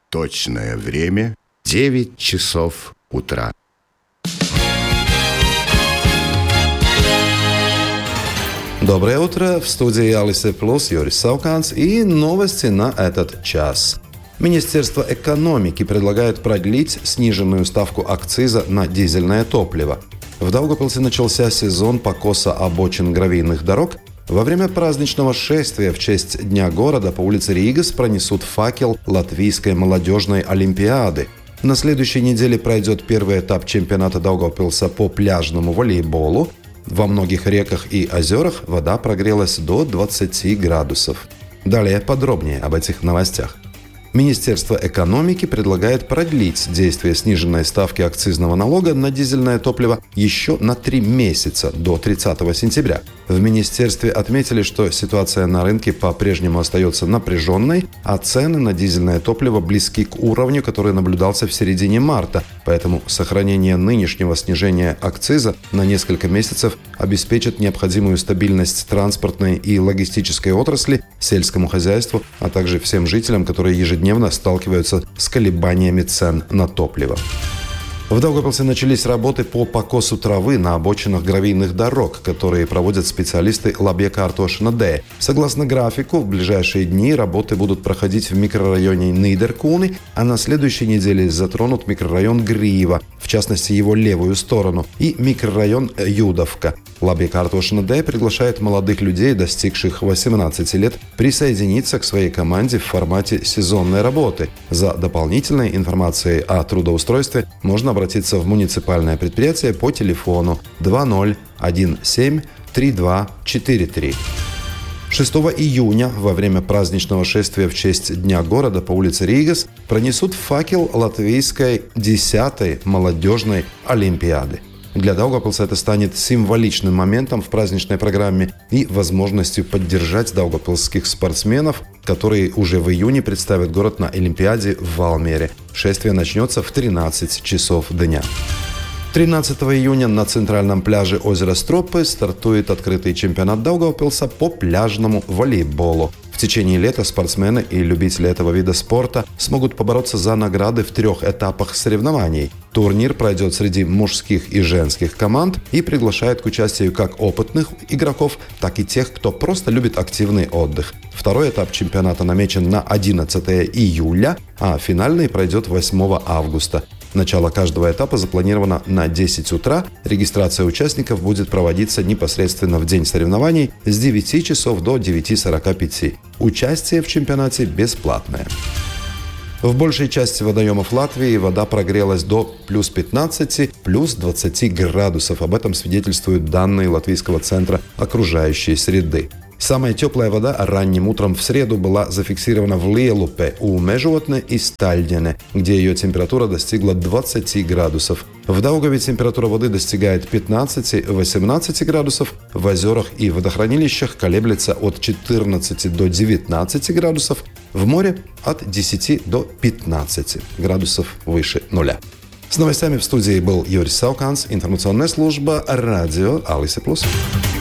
Точное время 9 часов утра. Доброе утро! В студии Алисе Плюс Юрис Сауканс и новости на этот час. Министерство экономики предлагает продлить сниженную ставку акциза на дизельное топливо. В Даугавпилсе начался сезон покоса обочин гравийных дорог. Во время праздничного шествия в честь Дня города по улице Ригас пронесут факел Латвийской молодежной олимпиады. На следующей неделе пройдет первый этап чемпионата Даугавпилса по пляжному волейболу. Во многих реках и озерах вода прогрелась до 20 градусов. Далее подробнее об этих новостях. Министерство экономики предлагает продлить действие сниженной ставки акцизного налога на дизельное топливо еще на 3 месяца, до 30 сентября. В министерстве отметили, что ситуация на рынке по-прежнему остается напряженной, а цены на дизельное топливо близки к уровню, который наблюдался в середине марта. Поэтому сохранение нынешнего снижения акциза на несколько месяцев обеспечит необходимую стабильность транспортной и логистической отрасли, сельскому хозяйству, а также всем жителям, которые ежедневно сталкиваются с колебаниями цен на топливо. В Даугавпилсе начались работы по покосу травы на обочинах гравийных дорог, которые проводят специалисты Лабека Артошина Д. Согласно графику, в ближайшие дни работы будут проходить в микрорайоне Нидеркуны, а на следующей неделе затронут микрорайон Грива, в частности его левую сторону, и микрорайон Юдовка. Лабека Артошина Д приглашает молодых людей, достигших 18 лет, присоединиться к своей команде в формате сезонной работы. За дополнительной информацией о трудоустройстве можно обратиться в муниципальное предприятие по телефону 20173243. 6 июня во время праздничного шествия в честь Дня города по улице Ригас пронесут факел Латвийской 10-й молодежной олимпиады. Для Даугавпилса это станет символичным моментом в праздничной программе и возможностью поддержать даугавпилских спортсменов, которые уже в июне представят город на Олимпиаде в Валмере. Шествие начнется в 13 часов дня. 13 июня на центральном пляже озера Стропы стартует открытый чемпионат Даугавпилса по пляжному волейболу. В течение лета спортсмены и любители этого вида спорта смогут побороться за награды в 3 этапах соревнований. Турнир пройдет среди мужских и женских команд и приглашает к участию как опытных игроков, так и тех, кто просто любит активный отдых. Второй этап чемпионата намечен на 11 июля, а финальный пройдет 8 августа. Начало каждого этапа запланировано на 10 утра. Регистрация участников будет проводиться непосредственно в день соревнований с 9 часов до 9:45. Участие в чемпионате бесплатное. В большей части водоемов Латвии вода прогрелась до плюс 15, плюс 20 градусов. Об этом свидетельствуют данные Латвийского центра окружающей среды. Самая теплая вода ранним утром в среду была зафиксирована в Лиелупе у Межотне и Стальдене, где ее температура достигла 20 градусов. В Даугаве температура воды достигает 15-18 градусов, в озерах и водохранилищах колеблется от 14 до 19 градусов, в море от 10 до 15 градусов выше нуля. С новостями в студии был Юрис Сауканс, информационная служба радио Алисе Плюс.